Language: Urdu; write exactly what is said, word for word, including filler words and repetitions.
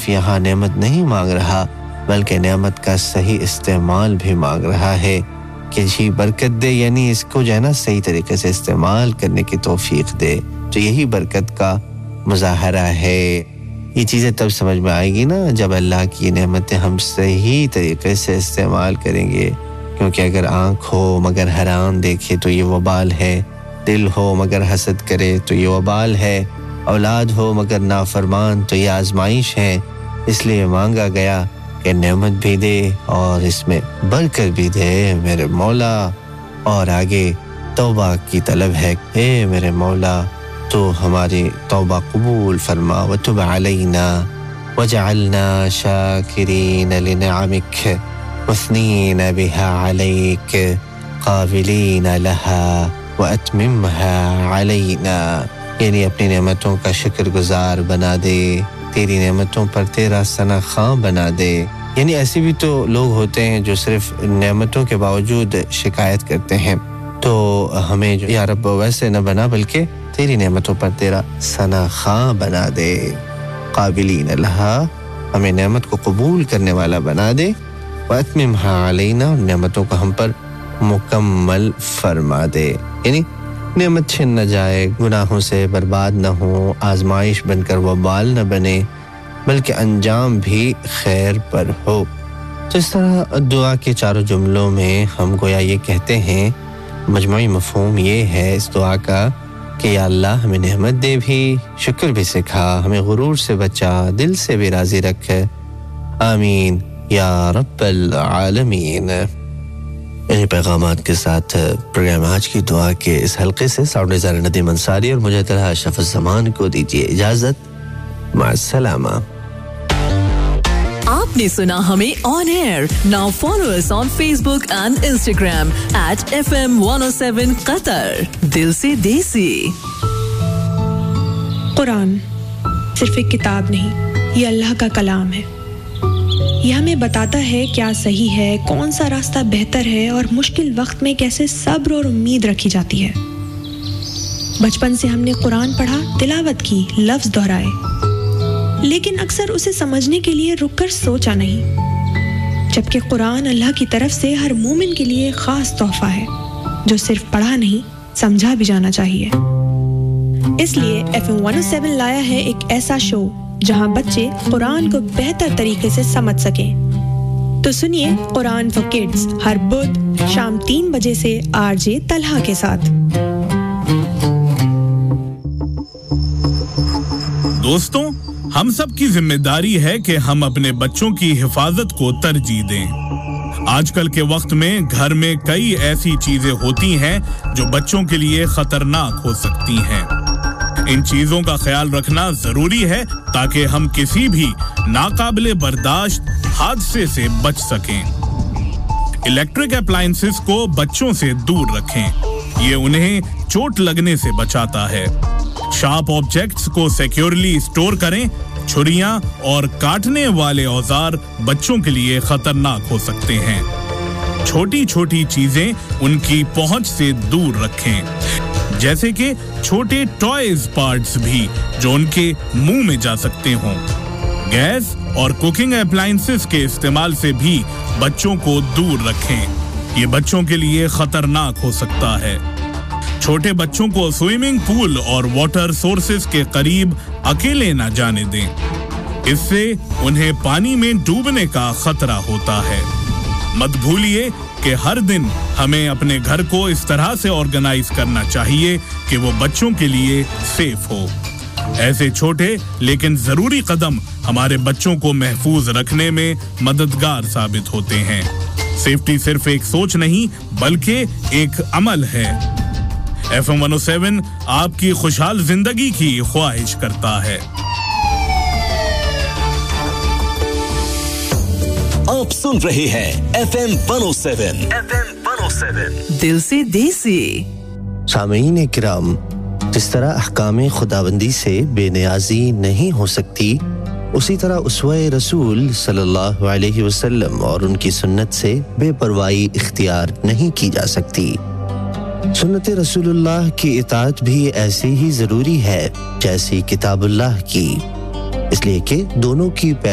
صرف یہاں نعمت نہیں مانگ رہا بلکہ نعمت کا صحیح استعمال بھی مانگ رہا ہے کہ جی برکت دے، یعنی اس کو جو ہے نا صحیح طریقے سے استعمال کرنے کی توفیق دے. تو یہی برکت کا مظاہرہ ہے. یہ چیزیں تب سمجھ میں آئے گی نا جب اللہ کی نعمتیں ہم صحیح طریقے سے استعمال کریں گے. کیونکہ اگر آنکھ ہو مگر حرام دیکھے تو یہ وبال ہے، دل ہو مگر حسد کرے تو یہ وبال ہے، اولاد ہو مگر نافرمان تو یہ آزمائش ہے. اس لیے مانگا گیا کہ نعمت بھی دے اور اس میں برکت بھی دے میرے مولا. اور آگے توبہ کی طلب ہے، اے میرے مولا تو ہماری توبہ قبول فرما، وتب علینا وجعلنا شاکرین لنعمک مثنین بها علیک قابلین لها واتممها علینا. یعنی اپنی نعمتوں کا شکر گزار بنا دے، تیری نعمتوں پر تیرا ثنا خواں بنا دے. یعنی ایسے بھی تو لوگ ہوتے ہیں جو صرف نعمتوں کے باوجود شکایت کرتے ہیں. تو ہمیں جو یا رب ویسے نہ بنا بلکہ تیری نعمتوں پر تیرا ثنا خواں بنا دے. قابلین لہا، ہمیں نعمت کو قبول کرنے والا بنا دے. واتممها علینا، اور نعمتوں کو ہم پر مکمل فرما دے. یعنی نعمت چھن نہ جائے، گناہوں سے برباد نہ ہو، آزمائش بن کر وبال نہ بنے بلکہ انجام بھی خیر پر ہو. تو اس طرح دعا کے چاروں جملوں میں ہم گویا یہ کہتے ہیں، مجموعی مفہوم یہ ہے اس دعا کا کہ یا اللہ ہمیں نعمت دے بھی، شکر بھی سکھا، ہمیں غرور سے بچا، دل سے بھی راضی رکھ. آمین یا رب العالمین. انہیں پیغامات کے ساتھ پروگرام آج کی دعا کے اس حلقے سے ساؤنڈ ڈیزائنر ندیم انصاری اور مجھے طرح اشرف الزمان کو دیجیے اجازت. مع السلامہ. آپ نے سنا ہمیں آن year. Now follow us on face book and Instagram at F M one O seven قطر. دل سے دیسی. قرآن صرف ایک کتاب نہیں، یہ اللہ کا کلام ہے. یہ ہمیں بتاتا ہے کیا صحیح ہے، کون سا راستہ بہتر ہے، اور مشکل وقت میں کیسے صبر اور امید رکھی جاتی ہے. بچپن سے ہم نے قرآن پڑھا، تلاوت کی، لفظ دہرائے، لیکن اکثر اسے سمجھنے کے لیے رک کر سوچا نہیں. جبکہ قرآن اللہ کی طرف سے ہر مومن کے لیے خاص تحفہ ہے جو صرف پڑھا نہیں سمجھا بھی جانا چاہیے. اس لیے ایف ایم ون او سیون لایا ہے ایک ایسا شو جہاں بچے قرآن کو بہتر طریقے سے سمجھ سکیں. تو سنیے قرآن فار کڈز ہر بدھ شام تین بجے سے آر جے طلحہ کے ساتھ. دوستوں، ہم سب کی ذمہ داری ہے کہ ہم اپنے بچوں کی حفاظت کو ترجیح دیں. آج کل کے وقت میں گھر میں کئی ایسی چیزیں ہوتی ہیں جو بچوں کے لیے خطرناک ہو سکتی ہیں. ان چیزوں کا خیال رکھنا ضروری ہے تاکہ ہم کسی بھی ناقابل برداشت حادثے سے بچ سکیں. الیکٹرک اپلائنسز کو بچوں سے دور رکھیں، یہ انہیں چوٹ لگنے سے بچاتا ہے. شارپ آبجیکٹس کو سیکیورلی اسٹور کریں. چھریاں اور کاٹنے والے اوزار بچوں کے لیے خطرناک ہو سکتے ہیں. چھوٹی چھوٹی چیزیں ان کی پہنچ سے دور رکھیں، جیسے کہ چھوٹے ٹوائز پارٹس بھی جو ان کے منہ میں جا سکتے ہوں. گیس اور کوکنگ اپلائنسز کے استعمال سے بھی بچوں کو دور رکھیں، یہ بچوں کے لیے خطرناک ہو سکتا ہے. چھوٹے بچوں کو سوئمنگ پول اور واٹر سورسز کے قریب اکیلے نہ جانے دیں، اس سے انہیں پانی میں ڈوبنے کا خطرہ ہوتا ہے. مت بھولیے کہ ہر دن ہمیں اپنے گھر کو اس طرح سے آرگنائز کرنا چاہیے کہ وہ بچوں کے لیے سیف ہو. ایسے چھوٹے لیکن ضروری قدم ہمارے بچوں کو محفوظ رکھنے میں مددگار ثابت ہوتے ہیں. سیفٹی صرف ایک سوچ نہیں بلکہ ایک عمل ہے. ایف ایم ون او سیون آپ کی خوشحال زندگی کی خواہش کرتا ہے. آپ سن رہے ہیں ایف ایم ون او سیون ایف ایم ون او سیون دل سے دیسی. سامعین کرام، جس طرح احکام خداوندی سے بے نیازی نہیں ہو سکتی، اسی طرح اسوہ رسول صلی اللہ علیہ وسلم اور ان کی سنت سے بے پرواہی اختیار نہیں کی جا سکتی. سنت رسول اللہ کی اطاعت بھی ایسی ہی ضروری ہے جیسی کتاب اللہ کی، اس لیے کہ دونوں کی